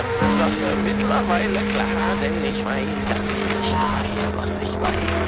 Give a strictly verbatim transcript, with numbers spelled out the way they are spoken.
ganze Sache mittlerweile klar, denn ich weiß, dass ich nicht weiß, was ich weiß.